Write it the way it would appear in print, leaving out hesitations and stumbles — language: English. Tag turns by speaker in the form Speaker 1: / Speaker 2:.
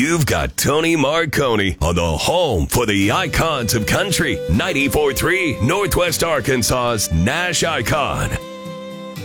Speaker 1: You've got Tony Marconi on the home for the icons of country. 94.3 Northwest Arkansas's Nash Icon.